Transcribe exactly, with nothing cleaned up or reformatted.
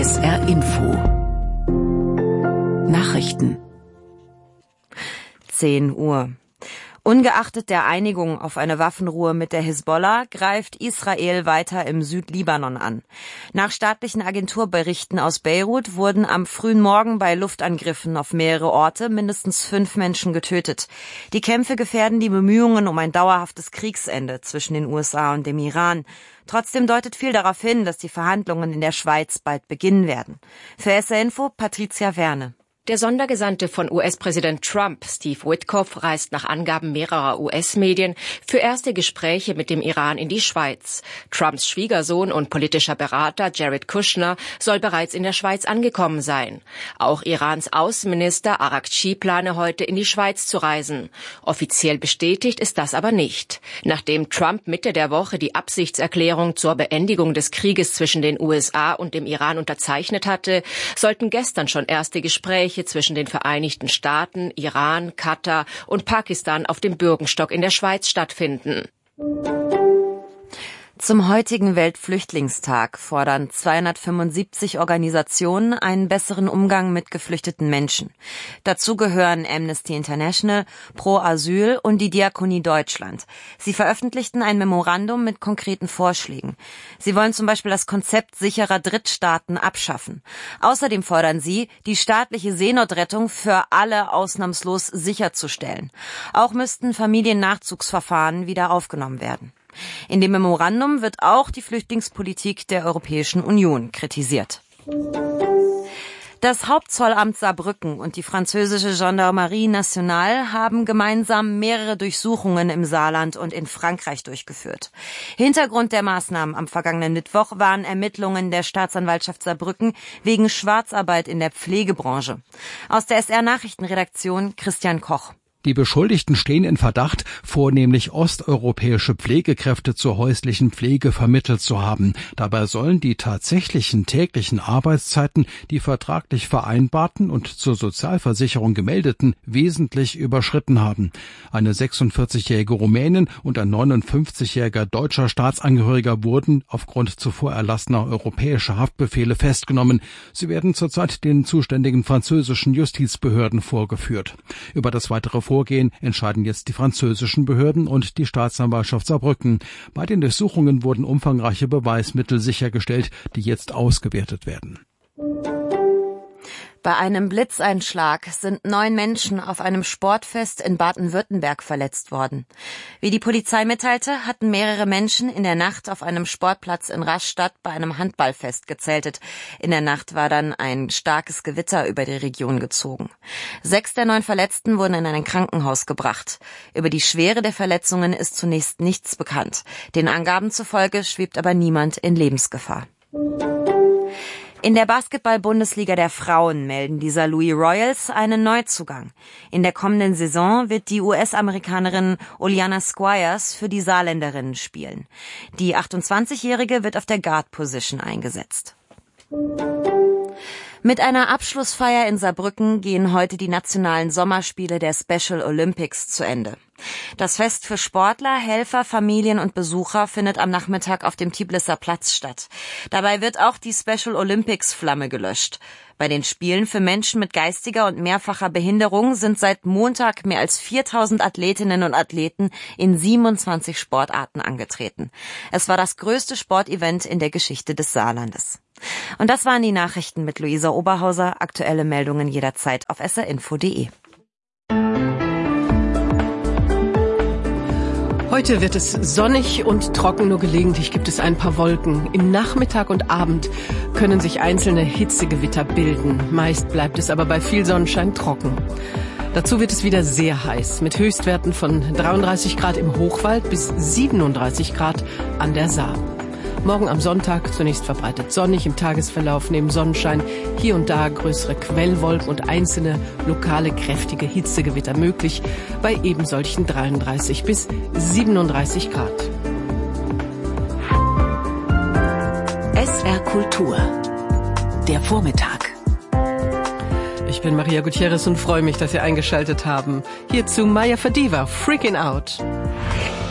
S R Info. Nachrichten. zehn Uhr. Ungeachtet der Einigung auf eine Waffenruhe mit der Hisbollah greift Israel weiter im Südlibanon an. Nach staatlichen Agenturberichten aus Beirut wurden am frühen Morgen bei Luftangriffen auf mehrere Orte mindestens fünf Menschen getötet. Die Kämpfe gefährden die Bemühungen um ein dauerhaftes Kriegsende zwischen den U S A und dem Iran. Trotzdem deutet viel darauf hin, dass die Verhandlungen in der Schweiz bald beginnen werden. Für S R Info Patricia Werne. Der Sondergesandte von U S-Präsident Trump, Steve Witkoff, reist nach Angaben mehrerer U S-Medien für erste Gespräche mit dem Iran in die Schweiz. Trumps Schwiegersohn und politischer Berater Jared Kushner soll bereits in der Schweiz angekommen sein. Auch Irans Außenminister Araghchi plane heute in die Schweiz zu reisen. Offiziell bestätigt ist das aber nicht. Nachdem Trump Mitte der Woche die Absichtserklärung zur Beendigung des Krieges zwischen den U S A und dem Iran unterzeichnet hatte, sollten gestern schon erste Gespräche zwischen den Vereinigten Staaten, Iran, Katar und Pakistan auf dem Bürgenstock in der Schweiz stattfinden. Zum heutigen Weltflüchtlingstag fordern zweihundertfünfundsiebzig Organisationen einen besseren Umgang mit geflüchteten Menschen. Dazu gehören Amnesty International, Pro Asyl und die Diakonie Deutschland. Sie veröffentlichten ein Memorandum mit konkreten Vorschlägen. Sie wollen zum Beispiel das Konzept sicherer Drittstaaten abschaffen. Außerdem fordern sie, die staatliche Seenotrettung für alle ausnahmslos sicherzustellen. Auch müssten Familiennachzugsverfahren wieder aufgenommen werden. In dem Memorandum wird auch die Flüchtlingspolitik der Europäischen Union kritisiert. Das Hauptzollamt Saarbrücken und die französische Gendarmerie Nationale haben gemeinsam mehrere Durchsuchungen im Saarland und in Frankreich durchgeführt. Hintergrund der Maßnahmen am vergangenen Mittwoch waren Ermittlungen der Staatsanwaltschaft Saarbrücken wegen Schwarzarbeit in der Pflegebranche. Aus der S R-Nachrichtenredaktion Christian Koch. Die Beschuldigten stehen in Verdacht, vornehmlich osteuropäische Pflegekräfte zur häuslichen Pflege vermittelt zu haben. Dabei sollen die tatsächlichen täglichen Arbeitszeiten die vertraglich vereinbarten und zur Sozialversicherung gemeldeten wesentlich überschritten haben. Eine sechsundvierzigjährige Rumänin und ein neunundfünfzigjähriger deutscher Staatsangehöriger wurden aufgrund zuvor erlassener europäischer Haftbefehle festgenommen. Sie werden zurzeit den zuständigen französischen Justizbehörden vorgeführt. Über das weitere Vorgehen entscheiden jetzt die französischen Behörden und die Staatsanwaltschaft Saarbrücken. Bei den Durchsuchungen wurden umfangreiche Beweismittel sichergestellt, die jetzt ausgewertet werden. Bei einem Blitzeinschlag sind neun Menschen auf einem Sportfest in Baden-Württemberg verletzt worden. Wie die Polizei mitteilte, hatten mehrere Menschen in der Nacht auf einem Sportplatz in Rastatt bei einem Handballfest gezeltet. In der Nacht war dann ein starkes Gewitter über die Region gezogen. Sechs der neun Verletzten wurden in ein Krankenhaus gebracht. Über die Schwere der Verletzungen ist zunächst nichts bekannt. Den Angaben zufolge schwebt aber niemand in Lebensgefahr. In der Basketball-Bundesliga der Frauen melden die Saint Louis Royals einen Neuzugang. In der kommenden Saison wird die U S-Amerikanerin Oliana Squires für die Saarländerinnen spielen. Die achtundzwanzigjährige wird auf der Guard-Position eingesetzt. Mit einer Abschlussfeier in Saarbrücken gehen heute die nationalen Sommerspiele der Special Olympics zu Ende. Das Fest für Sportler, Helfer, Familien und Besucher findet am Nachmittag auf dem Tiblisser Platz statt. Dabei wird auch die Special Olympics Flamme gelöscht. Bei den Spielen für Menschen mit geistiger und mehrfacher Behinderung sind seit Montag mehr als viertausend Athletinnen und Athleten in siebenundzwanzig Sportarten angetreten. Es war das größte Sportevent in der Geschichte des Saarlandes. Und das waren die Nachrichten mit Luisa Oberhauser. Aktuelle Meldungen jederzeit auf s r info punkt d e. Heute wird es sonnig und trocken, nur gelegentlich gibt es ein paar Wolken. Im Nachmittag und Abend können sich einzelne Hitzegewitter bilden. Meist bleibt es aber bei viel Sonnenschein trocken. Dazu wird es wieder sehr heiß, mit Höchstwerten von dreiunddreißig Grad im Hochwald bis siebenunddreißig Grad an der Saar. Morgen am Sonntag zunächst verbreitet sonnig, im Tagesverlauf neben Sonnenschein hier und da größere Quellwolken und einzelne lokale kräftige Hitzegewitter möglich bei eben solchen dreiunddreißig bis siebenunddreißig Grad. S R Kultur. Der Vormittag. Ich bin Maria Gutierrez und freue mich, dass Sie eingeschaltet haben. Hierzu Maya Fadiva, Freaking Out.